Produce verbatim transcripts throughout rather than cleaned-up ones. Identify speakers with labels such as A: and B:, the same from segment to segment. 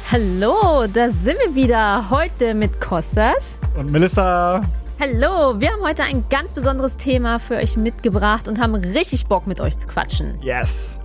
A: Hallo, da sind wir wieder. Heute mit Kostas
B: und Melissa.
A: Hallo, wir haben heute ein ganz besonderes Thema für euch mitgebracht und haben richtig Bock, mit euch zu quatschen.
B: Yes.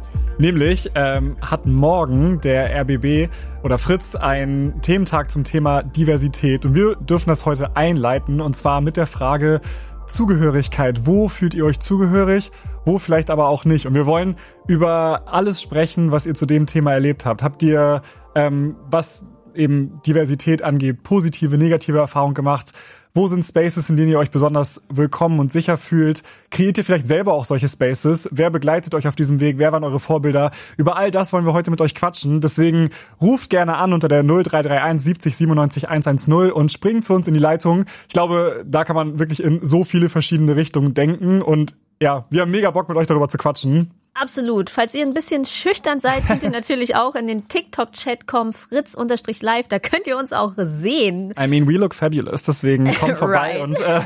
B: Nämlich ähm, hat morgen der R B B oder Fritz einen Thementag zum Thema Diversität. Und wir dürfen das heute einleiten, und zwar mit der Frage Zugehörigkeit. Wo fühlt ihr euch zugehörig? Wo vielleicht aber auch nicht? Und wir wollen über alles sprechen, was ihr zu dem Thema erlebt habt. Habt ihr, ähm, was eben Diversität angeht, positive, negative Erfahrungen gemacht? Wo sind Spaces, in denen ihr euch besonders willkommen und sicher fühlt? Kreiert ihr vielleicht selber auch solche Spaces? Wer begleitet euch auf diesem Weg? Wer waren eure Vorbilder? Über all das wollen wir heute mit euch quatschen. Deswegen ruft gerne an unter der null drei drei eins siebzig siebenundneunzig hundertzehn und springt zu uns in die Leitung. Ich glaube, da kann man wirklich in so viele verschiedene Richtungen denken. Und ja, wir haben mega Bock, mit euch darüber zu quatschen.
A: Absolut. Falls ihr ein bisschen schüchtern seid, könnt ihr natürlich auch in den TikTok-Chat kommen, fritz-live, da könnt ihr uns auch sehen.
B: I mean, we look fabulous, deswegen kommt vorbei.
A: Right.
B: Und äh,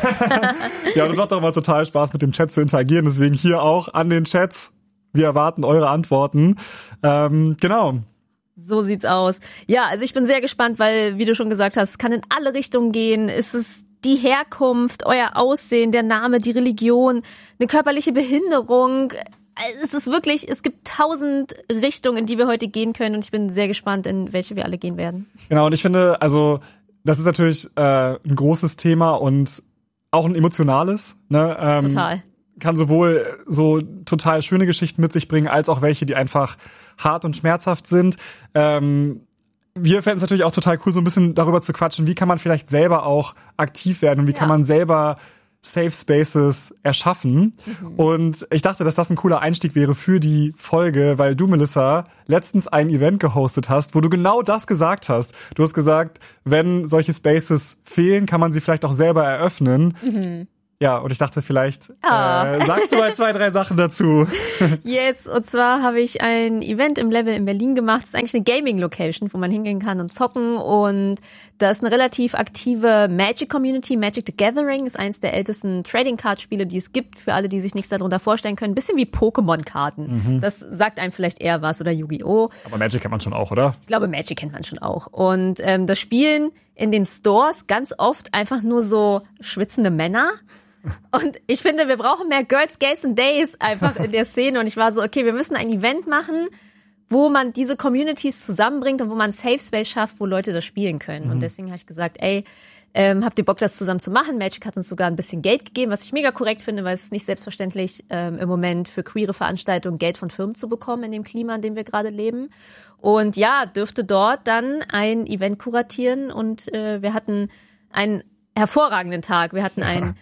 B: ja, das macht doch immer total Spaß, mit dem Chat zu interagieren, deswegen hier auch an den Chats. Wir erwarten eure Antworten. Ähm, genau.
A: So sieht's aus. Ja, also ich bin sehr gespannt, weil, wie du schon gesagt hast, es kann in alle Richtungen gehen. Es ist die Herkunft, euer Aussehen, der Name, die Religion, eine körperliche Behinderung. Es ist wirklich, es gibt tausend Richtungen, in die wir heute gehen können, und ich bin sehr gespannt, in welche wir alle gehen werden.
B: Genau, und ich finde, also das ist natürlich äh, ein großes Thema und auch ein emotionales. Ne? Ähm,
A: Total.
B: Kann sowohl so total schöne Geschichten mit sich bringen, als auch welche, die einfach hart und schmerzhaft sind. Ähm, wir fänden es natürlich auch total cool, so ein bisschen darüber zu quatschen, wie kann man vielleicht selber auch aktiv werden und wie ja. kann man selber Safe Spaces erschaffen. Mhm. Und ich dachte, dass das ein cooler Einstieg wäre für die Folge, weil du, Melissa, letztens ein Event gehostet hast, wo du genau das gesagt hast. Du hast gesagt, wenn solche Spaces fehlen, kann man sie vielleicht auch selber eröffnen. Mhm. Ja, und ich dachte, vielleicht ah. äh, sagst du mal zwei, drei Sachen dazu.
A: Yes, und zwar habe ich ein Event im Level in Berlin gemacht. Das ist eigentlich eine Gaming-Location, wo man hingehen kann und zocken. Und da ist eine relativ aktive Magic-Community. Magic the Gathering ist eines der ältesten Trading-Card-Spiele, die es gibt. Für alle, die sich nichts darunter vorstellen können. Ein bisschen wie Pokémon-Karten. Mhm. Das sagt einem vielleicht eher was. Oder Yu-Gi-Oh!
B: Aber Magic kennt man schon auch, oder?
A: Ich glaube, Magic kennt man schon auch. Und ähm, das Spielen in den Stores ganz oft einfach nur so schwitzende Männer. Und ich finde, wir brauchen mehr Girls, Gays and Days einfach in der Szene. Und ich war so, okay, wir müssen ein Event machen, wo man diese Communities zusammenbringt und wo man Safe Space schafft, wo Leute das spielen können. Mhm. Und deswegen habe ich gesagt, ey, ähm, habt ihr Bock, das zusammen zu machen? Magic hat uns sogar ein bisschen Geld gegeben, was ich mega korrekt finde, weil es ist nicht selbstverständlich, ähm, im Moment für queere Veranstaltungen Geld von Firmen zu bekommen in dem Klima, in dem wir gerade leben. Und ja, dürfte dort dann ein Event kuratieren. Und äh, wir hatten einen hervorragenden Tag. Wir hatten einen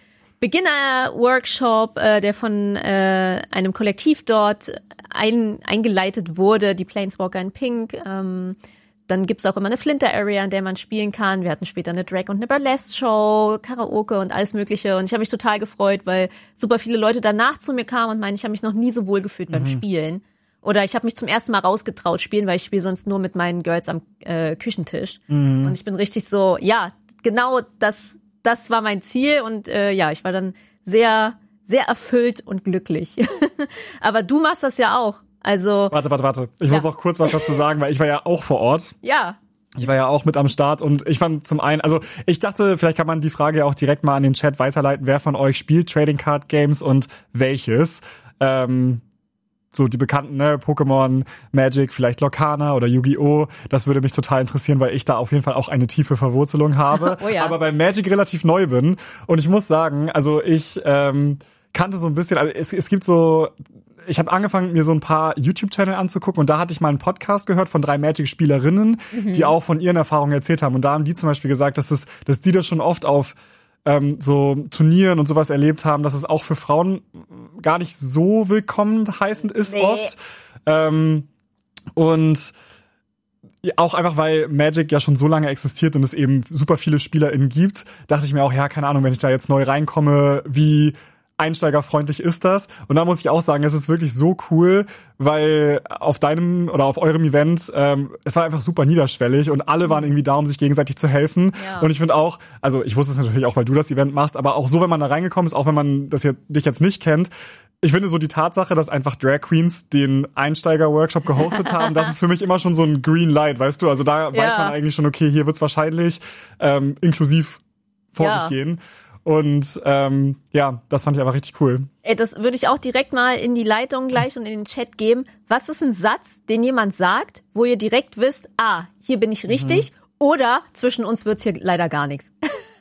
A: Beginner-Workshop, äh, der von äh, einem Kollektiv dort ein, eingeleitet wurde, die Planeswalker in Pink. Ähm, dann gibt's auch immer eine Flinter-Area, in der man spielen kann. Wir hatten später eine Drag- und eine Burlesque-Show, Karaoke und alles Mögliche. Und ich habe mich total gefreut, weil super viele Leute danach zu mir kamen und meinen, ich habe mich noch nie so wohl gefühlt mhm. beim Spielen. Oder ich habe mich zum ersten Mal rausgetraut spielen, weil ich spiele sonst nur mit meinen Girls am äh, Küchentisch. Mhm. Und ich bin richtig so, ja, genau das Das war mein Ziel, und äh, ja, ich war dann sehr, sehr erfüllt und glücklich. Aber du machst das ja auch. Also.
B: Warte, warte, warte. Ich ja. muss auch kurz was dazu sagen, weil ich war ja auch vor Ort.
A: Ja.
B: Ich war ja auch mit am Start, und ich fand zum einen, also ich dachte, vielleicht kann man die Frage ja auch direkt mal an den Chat weiterleiten. Wer von euch spielt Trading Card Games und welches? Ähm, So die bekannten, ne, Pokémon, Magic, vielleicht Lorcana oder Yu-Gi-Oh! Das würde mich total interessieren, weil ich da auf jeden Fall auch eine tiefe Verwurzelung habe.
A: Oh ja.
B: Aber bei Magic relativ neu bin. Und ich muss sagen, also ich ähm, kannte so ein bisschen, also es, es gibt so, ich habe angefangen, mir so ein paar YouTube-Channel anzugucken, und da hatte ich mal einen Podcast gehört von drei Magic-Spielerinnen, mhm. die auch von ihren Erfahrungen erzählt haben. Und da haben die zum Beispiel gesagt, dass es, dass die das schon oft auf ähm, so Turnieren und sowas erlebt haben, dass es auch für Frauen gar nicht so willkommen heißend ist nee. oft. Ähm, und auch einfach, weil Magic ja schon so lange existiert und es eben super viele SpielerInnen gibt, dachte ich mir auch, ja, keine Ahnung, wenn ich da jetzt neu reinkomme, wie einsteigerfreundlich ist das? Und da muss ich auch sagen, es ist wirklich so cool, weil auf deinem oder auf eurem Event, ähm, es war einfach super niederschwellig und alle waren irgendwie da, um sich gegenseitig zu helfen. Ja. Und ich finde auch, also ich wusste es natürlich auch, weil du das Event machst, aber auch so, wenn man da reingekommen ist, auch wenn man das jetzt, dich jetzt nicht kennt, ich finde so die Tatsache, dass einfach Drag Queens den Einsteiger-Workshop gehostet haben, das ist für mich immer schon so ein Green Light, weißt du? Also da ja. weiß man eigentlich schon, okay, hier wird's wahrscheinlich ähm, inklusiv vor ja. sich gehen. Und ähm, ja, das fand ich aber richtig cool.
A: Ey, das würde ich auch direkt mal in die Leitung gleich und in den Chat geben. Was ist ein Satz, den jemand sagt, wo ihr direkt wisst, ah, hier bin ich richtig, mhm. oder zwischen uns wird's hier leider gar nichts.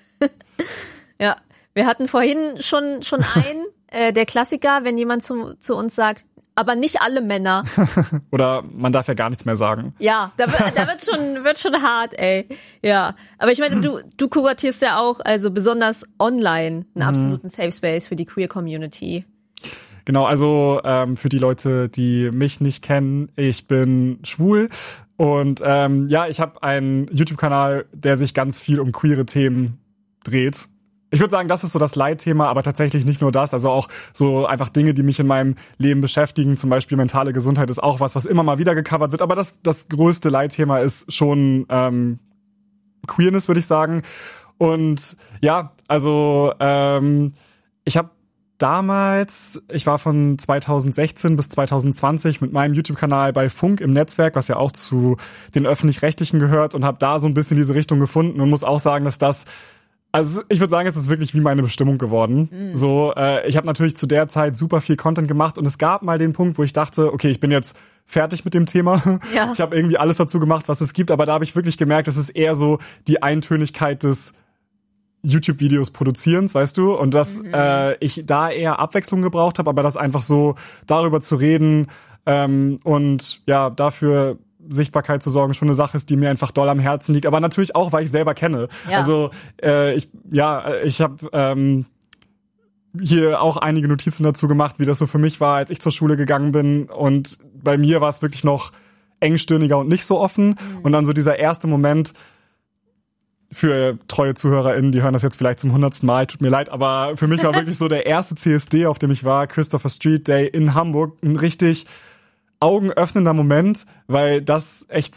A: Ja, wir hatten vorhin schon schon einen, äh, der Klassiker, wenn jemand zu, zu uns sagt, aber nicht alle Männer.
B: Oder man darf ja gar nichts mehr sagen.
A: Ja, da, da wird schon wird schon hart, ey. Ja, aber ich meine, du du kuratierst ja auch, also besonders online, einen absoluten mhm. Safe Space für die Queer Community.
B: Genau, also ähm, für die Leute, die mich nicht kennen, ich bin schwul und ähm, ja, ich habe einen YouTube-Kanal, der sich ganz viel um queere Themen dreht. Ich würde sagen, das ist so das Leitthema, aber tatsächlich nicht nur das, also auch so einfach Dinge, die mich in meinem Leben beschäftigen, zum Beispiel mentale Gesundheit ist auch was, was immer mal wieder gecovert wird, aber das das größte Leitthema ist schon ähm, Queerness, würde ich sagen. Und ja, also ähm, ich habe damals, ich war von zweitausendsechzehn bis zweitausendzwanzig mit meinem YouTube-Kanal bei Funk im Netzwerk, was ja auch zu den Öffentlich-Rechtlichen gehört, und habe da so ein bisschen diese Richtung gefunden und muss auch sagen, dass das Also ich würde sagen, es ist wirklich wie meine Bestimmung geworden. Mhm. So, äh, ich habe natürlich zu der Zeit super viel Content gemacht und es gab mal den Punkt, wo ich dachte, okay, ich bin jetzt fertig mit dem Thema. Ja. Ich habe irgendwie alles dazu gemacht, was es gibt, aber da habe ich wirklich gemerkt, es ist eher so die Eintönigkeit des YouTube-Videos produzierens, weißt du? Und dass mhm. äh, ich da eher Abwechslung gebraucht habe, aber das einfach so darüber zu reden ähm, und ja, dafür Sichtbarkeit zu sorgen, schon eine Sache ist, die mir einfach doll am Herzen liegt, aber natürlich auch, weil ich selber kenne. Ja. Also äh, ich ja, ich habe ähm, hier auch einige Notizen dazu gemacht, wie das so für mich war, als ich zur Schule gegangen bin, und bei mir war es wirklich noch engstirniger und nicht so offen. Mhm. Und dann so dieser erste Moment, für treue ZuhörerInnen, die hören das jetzt vielleicht zum hundertsten Mal, tut mir leid, aber für mich war wirklich so der erste C S D, auf dem ich war, Christopher Street Day in Hamburg, ein richtig augenöffnender Moment, weil das echt